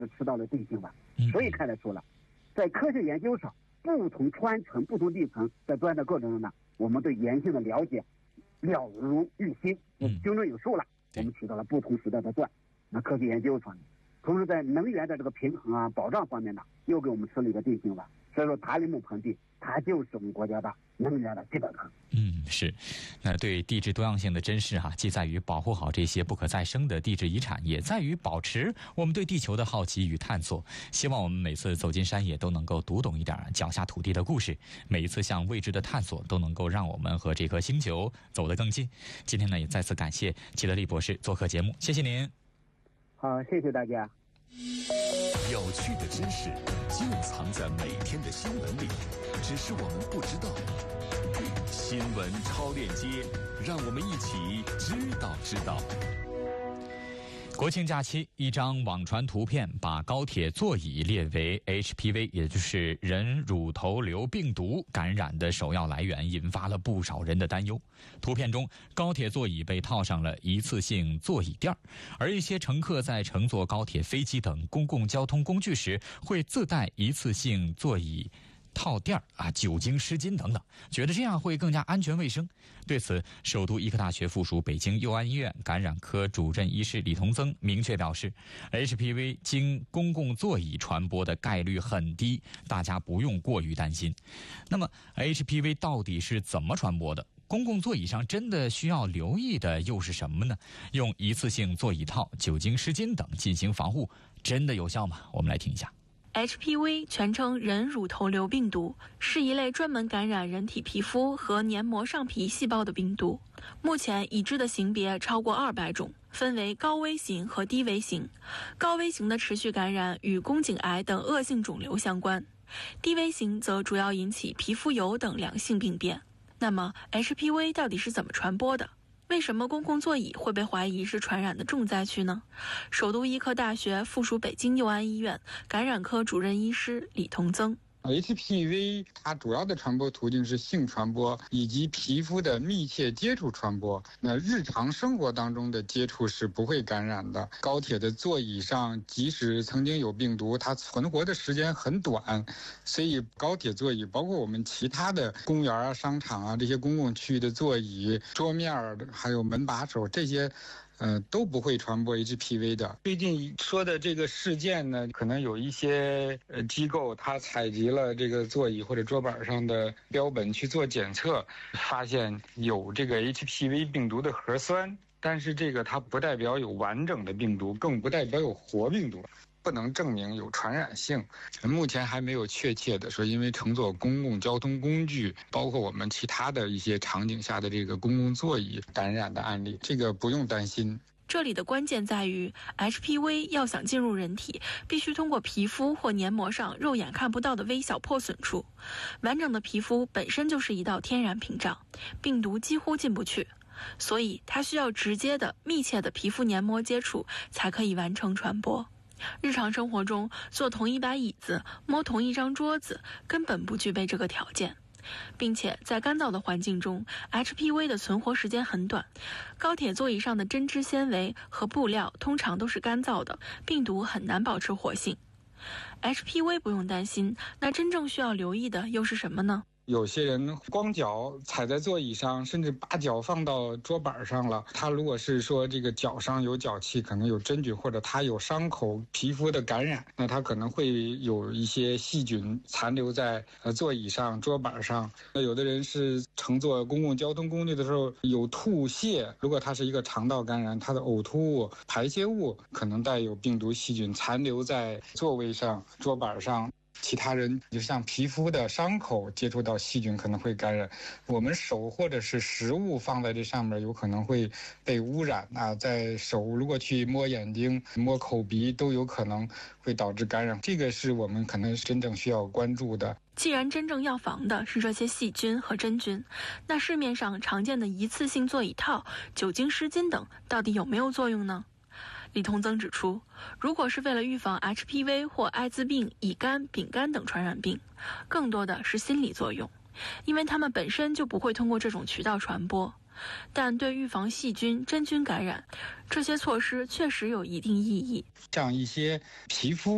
吃到了定性了。所以看得出了，在科学研究上，不同川层、不同地层在钻的过程中呢，我们对岩性的了解了如于心，心中有数了。我们起到了不同时代的钻，那科学研究方面，同时在能源的这个平衡啊、保障方面呢，又给我们吃了一个定性了。所以说，塔里木盆地它就是我们国家的能源的基本盘。 是。那对地质多样性的珍视既在于保护好这些不可再生的地质遗产，也在于保持我们对地球的好奇与探索。希望我们每次走进山野都能够读懂一点脚下土地的故事，每一次向未知的探索都能够让我们和这颗星球走得更近。今天呢，也再次感谢齐德利博士做客节目，谢谢您。 好，谢谢大家。 有趣的知识就藏在每天的新闻里，只是我们不知道。新闻超链接，让我们一起知道。 国庆假期，一张网传图片把高铁座椅列为 HPV， 也就是人乳头瘤病毒感染的首要来源，引发了不少人的担忧。图片中，高铁座椅被套上了一次性座椅垫，而一些乘客在乘坐高铁、飞机等公共交通工具时，会自带一次性座椅套垫酒精湿巾等等，觉得这样会更加安全卫生。对此，首都医科大学附属北京佑安医院感染科主任医师李同增明确表示， HPV 经公共座椅传播的概率很低，大家不用过于担心。那么 HPV 到底是怎么传播的？公共座椅上真的需要留意的又是什么呢？用一次性座椅套、酒精湿巾等进行防护，真的有效吗？我们来听一下。 HPV 全称人乳头瘤病毒，是一类专门感染人体皮肤和黏膜上皮细胞的病毒。目前已知的型别超过200种，分为高危型和低危型。高危型的持续感染与宫颈癌等恶性肿瘤相关，低危型则主要引起皮肤疣等良性病变。那么 HPV 到底是怎么传播的？为什么公共座椅会被怀疑是传染的重灾区呢？首都医科大学附属北京佑安医院感染科主任医师李同增。 HPV 它主要的传播途径是性传播以及皮肤的密切接触传播。那日常生活当中的接触是不会感染的。高铁的座椅上即使曾经有病毒，它存活的时间很短，所以高铁座椅包括我们其他的公园啊、商场啊这些公共区域的座椅、桌面还有门把手这些都不会传播 HPV 的。最近说的这个事件呢，可能有一些机构它采集了这个座椅或者桌板上的标本去做检测，发现有这个 HPV 病毒的核酸，但是这个它不代表有完整的病毒，更不代表有活病毒，不能证明有传染性。目前还没有确切的说因为乘坐公共交通工具，包括我们其他的一些场景下的这个公共座椅感染的案例，这个不用担心。 这里的关键在于 HPV 要想进入人体，必须通过皮肤或黏膜上肉眼看不到的微小破损处。完整的皮肤本身就是一道天然屏障，病毒几乎进不去，所以它需要直接的密切的皮肤黏膜接触才可以完成传播。日常生活中，坐同一把椅子、摸同一张桌子根本不具备这个条件，并且在干燥的环境中 HPV 的存活时间很短。高铁座椅上的针织纤维和布料通常都是干燥的，病毒很难保持活性。HPV 不用担心，那真正需要留意的又是什么呢？ 有些人光脚踩在座椅上，甚至把脚放到桌板上了，他如果是说这个脚上有脚气，可能有真菌，或者他有伤口皮肤的感染，那他可能会有一些细菌残留在座椅上、桌板上。那有的人是乘坐公共交通工具的时候有吐泻，如果他是一个肠道感染，他的呕吐物、排泄物可能带有病毒细菌残留在座位上、桌板上。其他人就像皮肤的伤口接触到细菌可能会感染，我们手或者是食物放在这上面有可能会被污染在手如果去摸眼睛、摸口鼻都有可能会导致感染，这个是我们可能真正需要关注的。 既然真正要防的是这些细菌和真菌，那市面上常见的一次性座椅套、酒精湿巾等到底有没有作用呢？李同增指出，如果是为了预防 HPV 或艾滋病、乙肝、丙肝等传染病，更多的是心理作用，因为它们本身就不会通过这种渠道传播。但对预防细菌、真菌感染，这些措施确实有一定意义。 像一些皮肤